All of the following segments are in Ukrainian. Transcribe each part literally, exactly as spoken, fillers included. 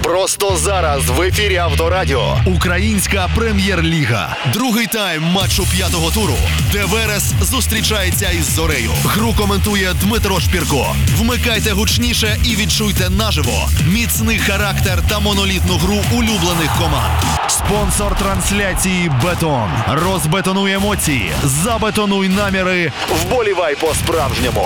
Просто зараз в ефірі Авторадіо. Українська прем'єр-ліга. Другий тайм матчу п'ятого туру, де Верес зустрічається із Зорею. Гру коментує Дмитро Шпірко. Вмикайте гучніше і відчуйте наживо міцний характер та монолітну гру улюблених команд. Спонсор трансляції «Бетон». Розбетонуй емоції, забетонуй наміри, вболівай по-справжньому.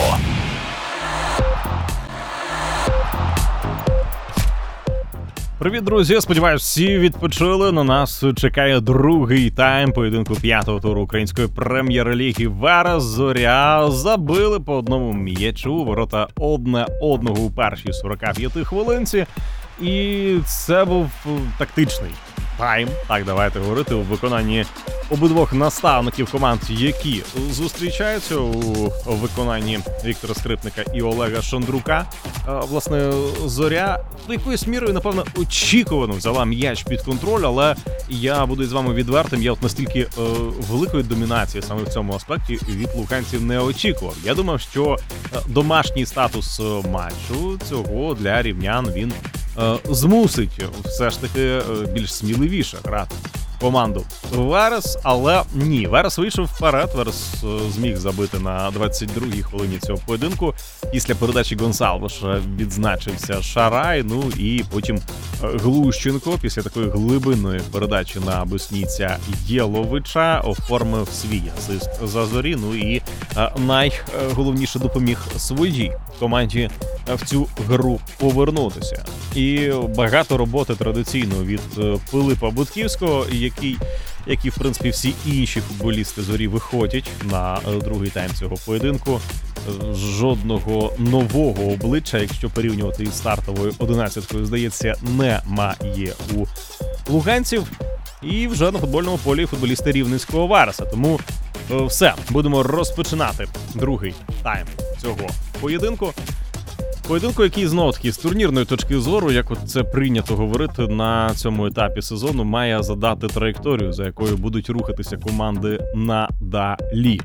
Привіт, друзі! Сподіваюсь, всі відпочили. На нас чекає другий тайм поєдинку п'ятого туру української прем'єр-ліги. Верес, Зоря забили по одному м'ячу у ворота одне одного у першій сорок п'ять хвилинці. І це був тактичний тайм, так давайте говорити, у виконанні обидвох наставників команд, які зустрічаються у виконанні Віктора Скрипника і Олега Шандрука. Власне, Зоря якоюсь мірою, напевно, очікувано взяла м'яч під контроль, але я буду з вами відвертим, я от настільки е, великої домінації саме в цьому аспекті від луганців не очікував. Я думав, що домашній статус матчу цього для рівнян він е, змусить все ж таки е, більш сміливіше грати команду Верес, але ні, Верес вийшов вперед, Верес зміг забити на двадцять другій хвилині цього поєдинку. Після передачі Гонсалвеша відзначився Шарай, ну і потім Глущенко після такої глибинної передачі на Бесніця Єловича оформив свій асист за Зорі, ну і найголовніше допоміг своїй команді в цю гру повернутися. І багато роботи традиційно від Пилипа Будківського, який, як і, в принципі, всі інші футболісти Зорі виходять на другий тайм цього поєдинку. Жодного нового обличчя, якщо порівнювати із стартовою одинадцяткою, здається, немає у луганців. І вже на футбольному полі футболісти рівненського Вереса. Тому все, будемо розпочинати другий тайм цього поєдинку. Поєдинку, який, знову-таки, з турнірної точки зору, як от це прийнято говорити на цьому етапі сезону, має задати траєкторію, за якою будуть рухатися команди надалі.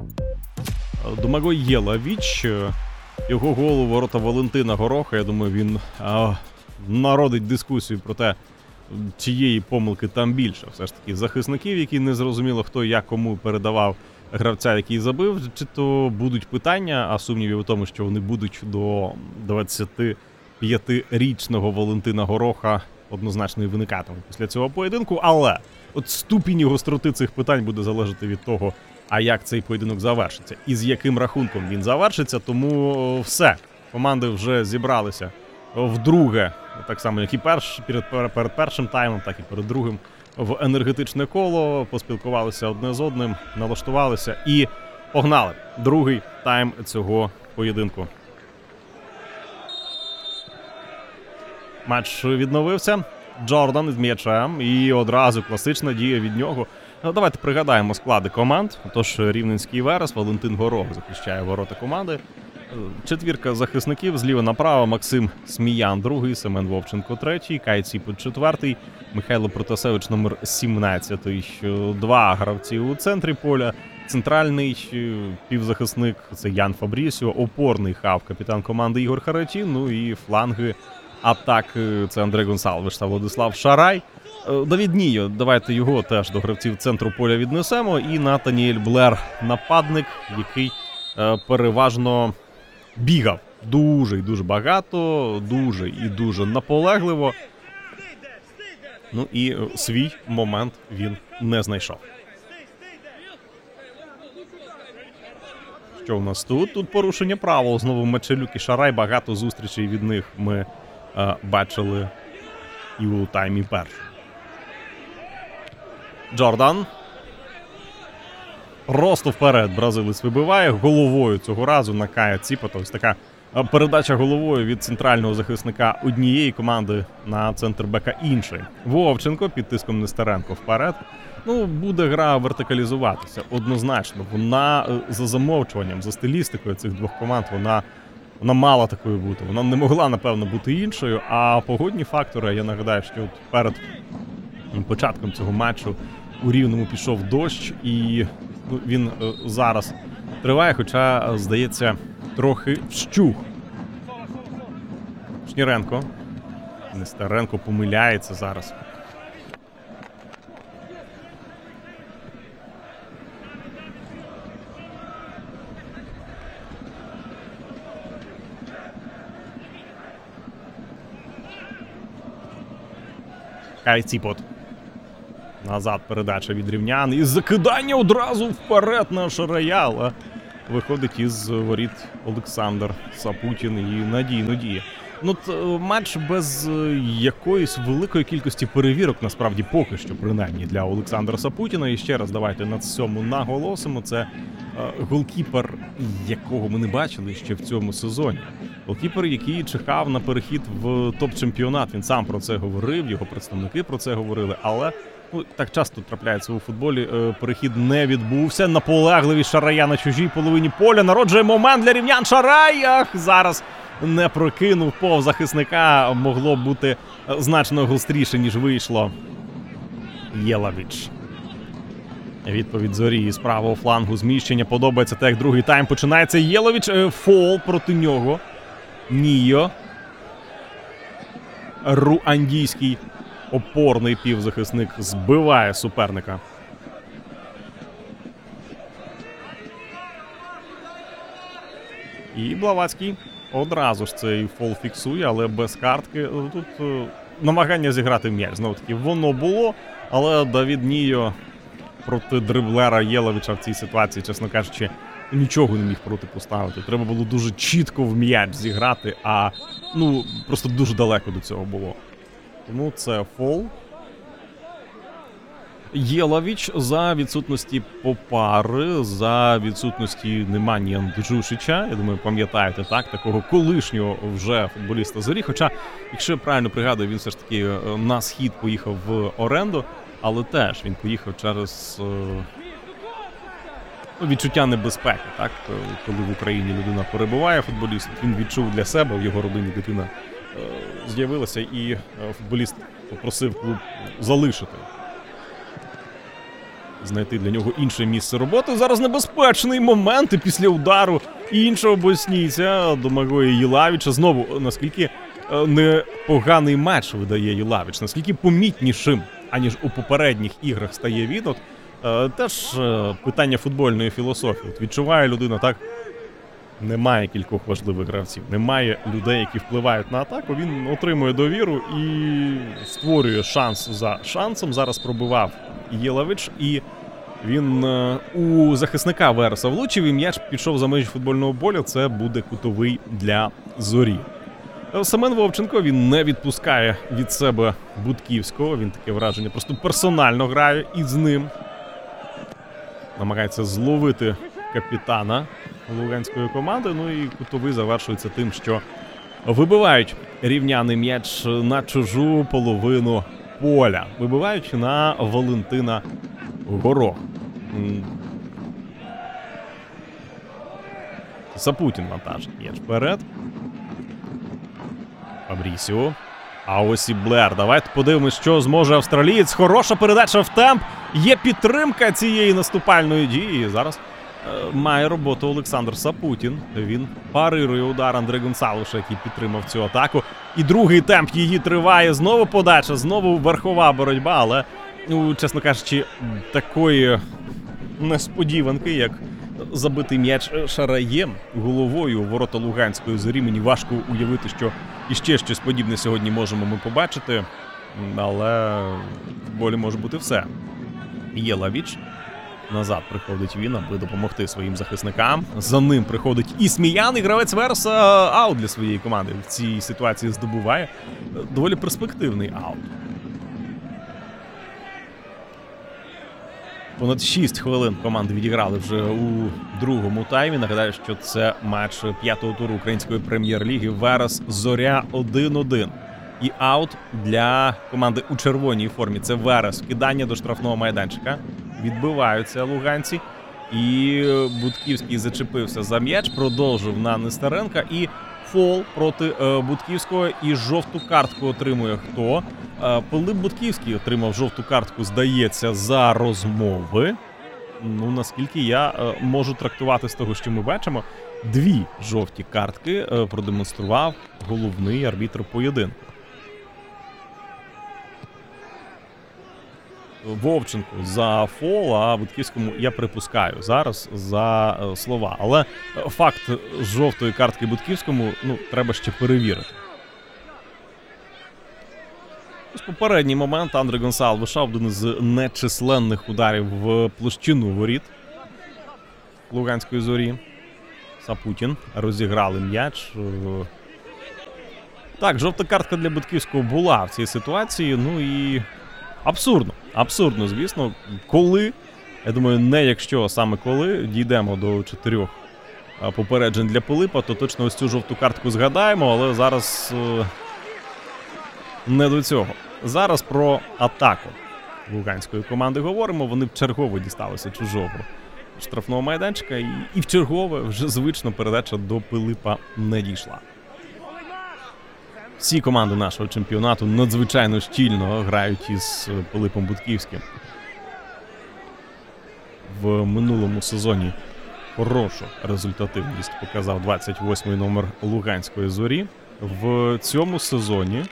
Домагой Єлович, його гол у ворота Валентина Гороха, я думаю, він а, народить дискусію про те, чиєї помилки там більше. Все ж таки, захисників, які не зрозуміло, хто як кому передавав гравця, який забив, чи то будуть питання, а сумнівів у тому, що вони будуть до двадцятип'ятирічного Валентина Гороха однозначно і виникатимуть після цього поєдинку, але от ступінь і гостроти цих питань буде залежати від того, а як цей поєдинок завершиться і з яким рахунком він завершиться, тому все, команди вже зібралися вдруге, так само як і перш, перед, перед першим таймом, так і перед другим, в енергетичне коло, поспілкувалися одне з одним, налаштувалися і погнали. Другий тайм цього поєдинку. Матч відновився. Джордан з м'ячем і одразу класична дія від нього. Давайте пригадаємо склади команд. Тож рівненський Верес, Валентин Горох захищає ворота команди. Четвірка захисників зліва направо: Максим Сміян другий, Семен Вовченко третій, Кай Ціпут четвертий, Михайло Протасевич номер сімнадцятий. Два гравці у центрі поля. Центральний півзахисник – це Ян Фабрісіо, опорний хав, капітан команди Ігор Харатін, ну і фланги атак – це Андре Гонсалвеш та Владислав Шарай. Давід Нійо, давайте його теж до гравців центру поля віднесемо. І Натаніель Блер, нападник, який е, переважно бігав дуже і дуже багато, дуже і дуже наполегливо. Ну і свій момент він не знайшов. Що в нас тут? Тут порушення правил. Знову Мечелюк і Шарай. Багато зустрічей від них ми е, бачили і у таймі першому. Джордан. Просто вперед бразилець вибиває. Головою цього разу на Кая Ціпота. Ось така передача головою від центрального захисника однієї команди на центр бека іншої. Вовченко під тиском Нестеренко вперед. Ну, буде гра вертикалізуватися однозначно. Вона за замовчуванням, за стилістикою цих двох команд, вона, вона мала такою бути. Вона не могла, напевно, бути іншою. А погодні фактори, я нагадаю, що от перед початком цього матчу у Рівному пішов дощ, і ну, він е, зараз триває, хоча, здається, трохи вщух. Шніренко Нестеренко помиляється зараз. Кайціпот. Назад передача від рівнян. І закидання одразу вперед на Шарая. Але виходить із воріт Олександр Сапутін і надійно діє. Ну, матч без якоїсь великої кількості перевірок, насправді, поки що, принаймні, для Олександра Сапутіна. І ще раз давайте на цьому наголосимо. Це е, голкіпер, якого ми не бачили ще в цьому сезоні. Голкіпер, який чекав на перехід в топ-чемпіонат. Він сам про це говорив, його представники про це говорили, але ну, так часто трапляється у футболі. Е, перехід не відбувся. Наполегливість Шарая на чужій половині поля. Народжує момент для рівнян. Шарай! Ах, зараз не прокинув повз захисника. Могло бути значно гостріше, ніж вийшло. Єлавіч. Відповідь Зорі з правого флангу. Зміщення подобається, так як другий тайм починається. Єловіч. Фол проти нього. Нійо. Руандійський опорний півзахисник збиває суперника. І Блаватський одразу ж цей фол фіксує, але без картки. Тут е, намагання зіграти м'яч. Знову таки, воно було, але Давід Нійо проти дриблера Єловича в цій ситуації, чесно кажучи, нічого не міг проти поставити. Треба було дуже чітко в м'яч зіграти, а ну просто дуже далеко до цього було. Тому це фол. Єловіч за відсутності Попари, за відсутності Неманія Джушича. Я думаю, пам'ятаєте, так, такого колишнього вже футболіста Зорі. Хоча, якщо я правильно пригадую, він все ж таки на схід поїхав в оренду, але теж він поїхав через ну, відчуття небезпеки, так, коли в Україні людина перебуває, футболіст, він відчув для себе, в його родині дитина з'явилася, і футболіст попросив клуб залишити. Знайти для нього інше місце роботи. Зараз небезпечний момент, і після удару іншого боснійця Домагоя Єлавіча. Знову, наскільки непоганий матч видає Єлавіч, наскільки помітнішим, аніж у попередніх іграх стає він. От, теж питання футбольної філософії. От відчуває людина, так, немає кількох важливих гравців, немає людей, які впливають на атаку. Він отримує довіру і створює шанс за шансом. Зараз пробивав Єлавіч, і він у захисника Вереса влучив, і м'яч пішов за межі футбольного поля. Це буде кутовий для Зорі. Семен Вовченко, він не відпускає від себе Будківського. Він, таке враження, просто персонально грає із ним. Намагається зловити капітана луганської команди. Ну і кутовий завершується тим, що вибивають рівняний м'яч на чужу половину поля. Вибивають на Валентина Горох. Сапутін вантажить м'яч вперед. Фабрісіо. А ось і Блер. Давайте подивимось, що зможе австралієць. Хороша передача в темп. Є підтримка цієї наступальної дії. Зараз е, має роботу Олександр Сапутін. Він парирує удар Андре Гонсалуша, який підтримав цю атаку. І другий темп її триває. Знову подача, знову верхова боротьба. Але, ну, чесно кажучи, такої несподіванки, як забитий м'яч Шараєм головою у ворота Луганської Зорі, мені важко уявити, що іще щось подібне сьогодні можемо ми побачити. Але в футболі може бути все. Єлавіч. Назад приходить він, аби допомогти своїм захисникам. За ним приходить і Сміян, і гравець Вереса аут для своєї команди. В цій ситуації здобуває доволі перспективний аут. Понад шість хвилин команди відіграли вже у другому таймі. Нагадаю, що це матч п'ятого туру української прем'єр-ліги. Верес Зоря один один. І аут для команди у червоній формі. Це Верес. Кидання до штрафного майданчика. Відбиваються луганці. І Будківський зачепився за м'яч, продовжив на Нестеренка. І фол проти е, Будківського. І жовту картку отримує хто? Е, Пилип Будківський отримав жовту картку, здається, за розмови. Ну, наскільки я е, можу трактувати з того, що ми бачимо, дві жовті картки е, продемонстрував головний арбітр поєдинку. Вовченку за фол, а Будківському я припускаю зараз за е, слова. Але факт жовтої картки Будківському, ну, треба ще перевірити. Ось попередній момент Андре Гонсал вишав один з нечисленних ударів в площину воріт Луганської Зорі. Сапутін розіграли м'яч. Так, жовта картка для Будківського була в цій ситуації. Ну і абсурдно. Абсурдно, звісно. Коли, я думаю, не якщо, а саме коли дійдемо до чотирьох попереджень для Пилипа, то точно ось цю жовту картку згадаємо, але зараз е, не до цього. Зараз про атаку луганської команди говоримо. Вони вчергово дісталися чужого штрафного майданчика, і, і вчергове вже звично передача до Пилипа не дійшла. Всі команди нашого чемпіонату надзвичайно щільно грають із Пилипом Будківським. В минулому сезоні хорошу результативність показав двадцять восьмий номер Луганської Зорі. В цьому сезоні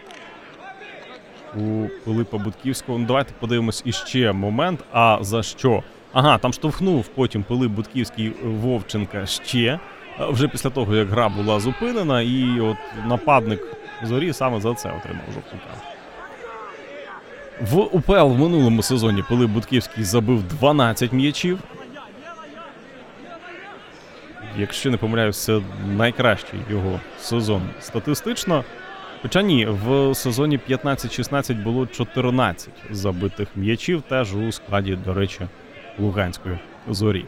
у Пилипа Будківського, ну давайте подивимось іще момент, а за що? Ага, там штовхнув потім Пилип Будківський Вовченка ще, вже після того, як гра була зупинена, і от нападник Зорі саме за це отримав жовту картку. В УПЛ в минулому сезоні Пилип Будківський забив дванадцять м'ячів. Якщо не помиляюсь, це найкращий його сезон статистично. Хоча ні, в сезоні п'ятнадцять шістнадцять було чотирнадцять забитих м'ячів, теж у складі, до речі, Луганської Зорі.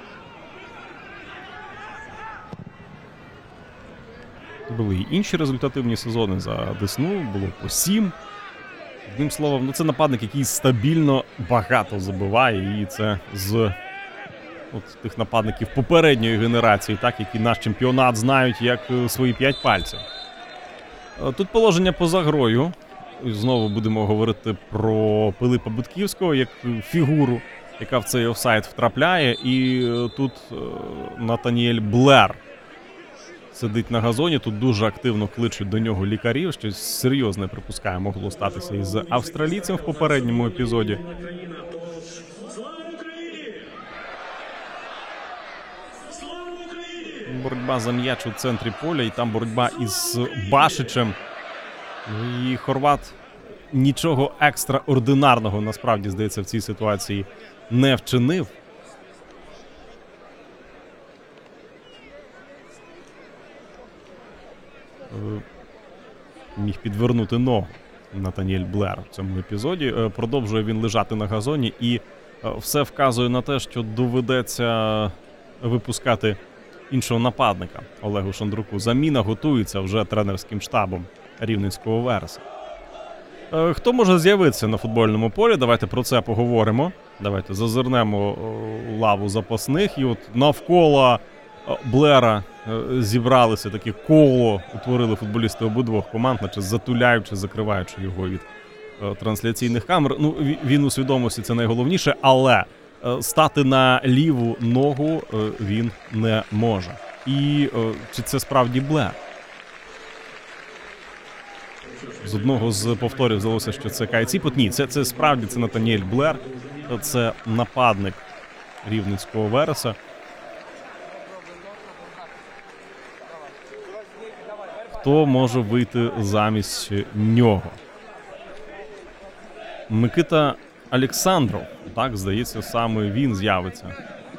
Були і інші результативні сезони за Десну, було по сім. Одним словом, ну це нападник, який стабільно багато забиває, і це з от тих нападників попередньої генерації, так, які наш чемпіонат знають як свої п'ять пальців. Тут положення поза грою. Знову будемо говорити про Пилипа Будківського як фігуру, яка в цей офсайд втрапляє. І тут Натаніель Блер сидить на газоні. Тут дуже активно кличуть до нього лікарів. Щось серйозне, припускаю, могло статися із австралійцем в попередньому епізоді. Боротьба за м'яч у центрі поля, і там боротьба із Башичем. І хорват нічого екстраординарного, насправді, здається, в цій ситуації не вчинив. Міг підвернути ногу Натаніель Блер в цьому епізоді. Продовжує він лежати на газоні, і все вказує на те, що доведеться випускати іншого нападника Олегу Шандруку. Заміна готується вже тренерським штабом Рівненського Вереса. Хто може з'явитися на футбольному полі? Давайте про це поговоримо. Давайте зазирнемо лаву запасних. І от навколо Блера зібралися таке коло, утворили футболісти обидвох команд, наче затуляючи, закриваючи його від трансляційних камер. Ну, він у свідомості, це найголовніше, але стати на ліву ногу він не може. І чи це справді Блер? З одного з повторів здалося, що це Кай Ціпот. Ні, це, це справді це Натаніель Блер. Це нападник Рівненського Вереса. Хто може вийти замість нього? Микита Олександров. Так, здається, саме він з'явиться.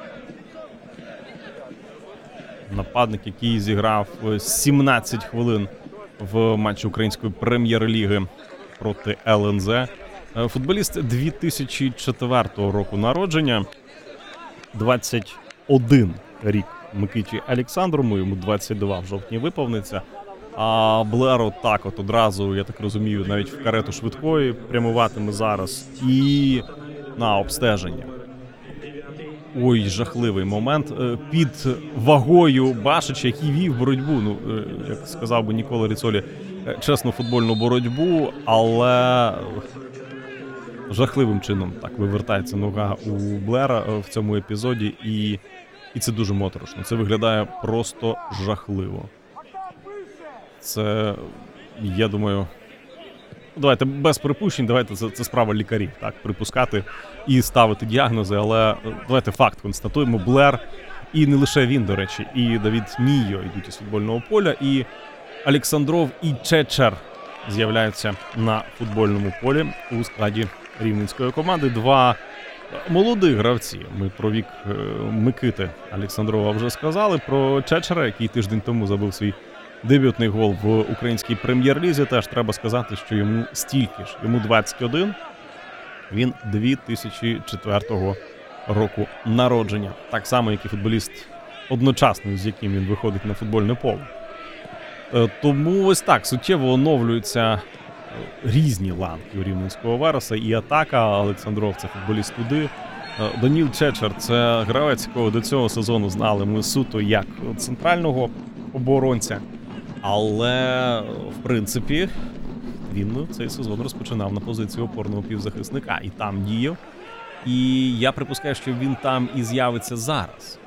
Нападник, який зіграв сімнадцять хвилин в матчі Української прем'єр-ліги проти Ел Ен Зе. Футболіст дві тисячі четвертого року народження. двадцять один рік Микиті Олександрову, йому двадцять два в жовтні виповниться. А Блеру так от одразу, я так розумію, навіть в карету швидкої прямуватиме зараз і на обстеження. Ой, жахливий момент. Під вагою Башича, який вів боротьбу, ну, як сказав би Нікола Ріцолі, чесну футбольну боротьбу, але жахливим чином так вивертається нога у Блера в цьому епізоді, і, і це дуже моторошно. Це виглядає просто жахливо. Це, я думаю, давайте без припущень, давайте це, це справа лікарів, так, припускати і ставити діагнози, але давайте факт констатуємо, Блер, і не лише він, до речі, і Давід Нійо йдуть із футбольного поля, і Олександров і Чечер з'являються на футбольному полі у складі рівненської команди. Два молодих гравці. Ми про вік Микити Олександрова вже сказали, про Чечера, який тиждень тому забив свій дебютний гол в українській прем'єр-лізі, теж треба сказати, що йому стільки ж. Йому двадцять один, він дві тисячі четвертого року народження. Так само, як і футболіст одночасно, з яким він виходить на футбольне поле. Тому ось так суттєво оновлюються різні ланки у рівненського Вереса. І атака, Олександров – це футболіст туди. Даніл Чечер – це гравець, якого до цього сезону знали ми суто як центрального оборонця. Але, в принципі, він цей сезон розпочинав на позиції опорного півзахисника. І там діяв. І я припускаю, що він там і з'явиться зараз.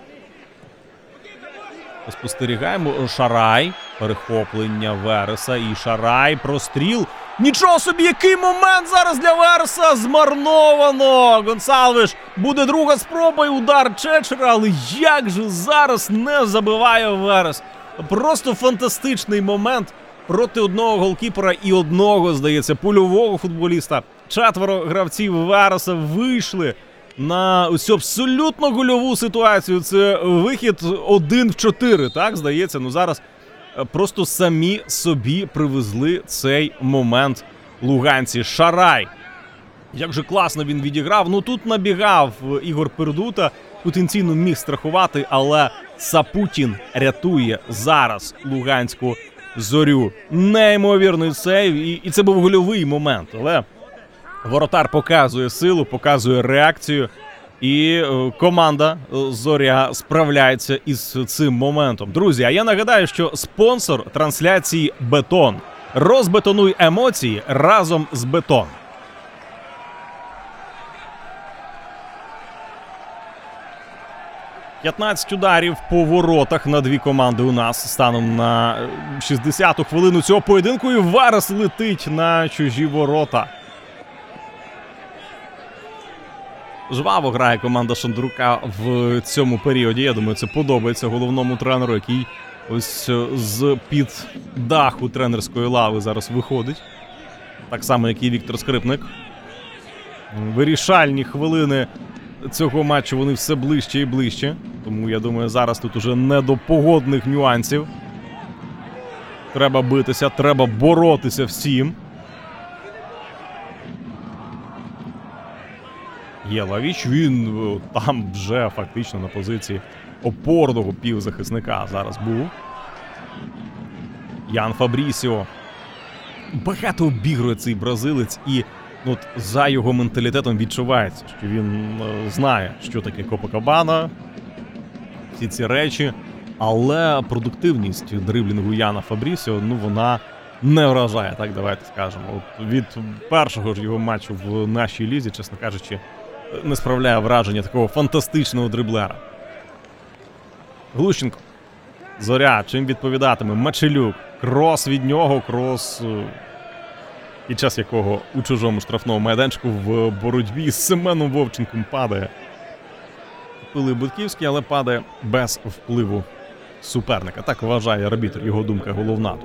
Спостерігаємо. Шарай. Перехоплення Вереса. І Шарай. Простріл. Нічого собі, який момент зараз для Вереса. Змарновано. Гонсалвеш. Буде друга спроба і удар Чечера. Але як же зараз не забиває Верес. Просто фантастичний момент проти одного голкіпера і одного, здається, польового футболіста. Четверо гравців Вереса вийшли на ось абсолютно гольову ситуацію. Це вихід один в чотири, так, здається. Ну зараз просто самі собі привезли цей момент луганці. Шарай. Як же класно він відіграв. Ну тут набігав Ігор Пердута, потенційно міг страхувати, але Сапутін рятує зараз луганську Зорю. Неймовірний сейв, і, і це був гольовий момент, але воротар показує силу, показує реакцію, і е, команда Зоря справляється із цим моментом. Друзі, а я нагадаю, що спонсор трансляції Бетон. Розбетонуй емоції разом з Бетон. п'ятнадцять ударів по воротах на дві команди у нас станом на шістдесяту хвилину цього поєдинку. І Верес летить на чужі ворота. Жваво грає команда Шандрука в цьому періоді. Я думаю, це подобається головному тренеру, який ось з-під даху тренерської лави зараз виходить. Так само, як і Віктор Скрипник. Вирішальні хвилини цього матчу, вони все ближче і ближче. Тому, я думаю, зараз тут уже не до погодних нюансів. Треба битися, треба боротися всім. Єлавіч, він там вже фактично на позиції опорного півзахисника зараз був. Ян Фабрісіо. Багато обігрує цей бразилець, і от за його менталітетом відчувається, що він е, знає, що таке Копакабана, всі ці речі, але продуктивність дриблінгу Яна Фабрісіо, ну, вона не вражає, так давайте скажемо. От від першого ж його матчу в нашій лізі, чесно кажучи, не справляє враження такого фантастичного дриблера. Глущенко. Зоря, чим відповідатиме? Мачелюк. Крос від нього, крос, під час якого у чужому штрафному майданчику в боротьбі з Семеном Вовченком падає. Пилип Будківський, але падає без впливу суперника. Так вважає арбітр, його думка головна тут.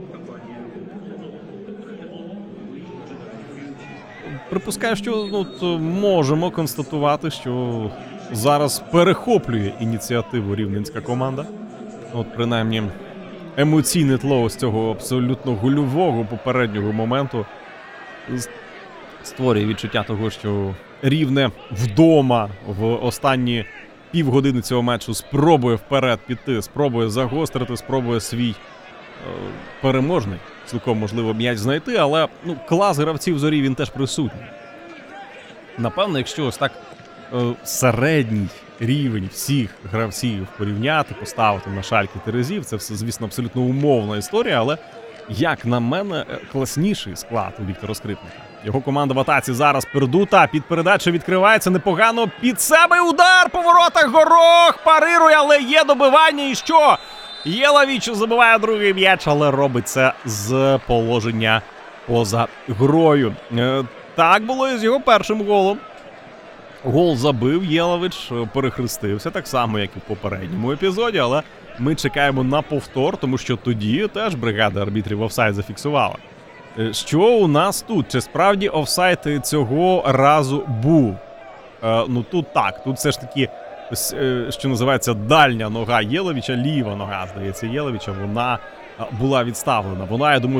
Припускаю, що ну, можемо констатувати, що зараз перехоплює ініціативу рівненська команда. От принаймні емоційне тло з цього абсолютно гольового попереднього моменту створює відчуття того, що Рівне вдома в останні півгодини цього матчу спробує вперед піти, спробує загострити, спробує свій е, переможний, цілком можливо, м'яч знайти, але ну, клас гравців Зорі, він теж присутній. Напевно, якщо ось так е, середній рівень всіх гравців порівняти, поставити на шальки терезів, це все, звісно, абсолютно умовна історія, але, як на мене, класніший склад у Віктора Скрипника. Його команда в атаці зараз Пердута, під передачу відкривається непогано, під себе удар по воротах, Горох парирує, але є добивання, і що? Єлавіч забиває другий м'яч, але робить це з положення поза грою. Е, Так було і з його першим голом. Гол забив Єлович, перехрестився, так само, як і в попередньому епізоді, але ми чекаємо на повтор, тому що тоді теж бригада арбітрів офсайд зафіксувала. Е, Що у нас тут? Чи справді офсайд цього разу був? Е, ну тут так, тут все ж таки, е, що називається, дальня нога Єловича, ліва нога, здається, Єловича, вона е, була відставлена. Вона, я думаю,